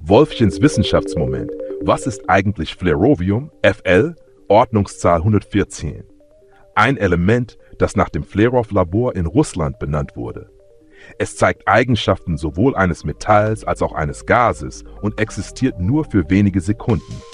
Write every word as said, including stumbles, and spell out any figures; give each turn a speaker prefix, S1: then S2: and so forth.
S1: Wolfchens Wissenschaftsmoment. Was ist eigentlich Flerovium? F L, Ordnungszahl hundertvierzehn. Ein Element, das nach dem Flerov-Labor in Russland benannt wurde. Es zeigt Eigenschaften sowohl eines Metalls als auch eines Gases und existiert nur für wenige Sekunden.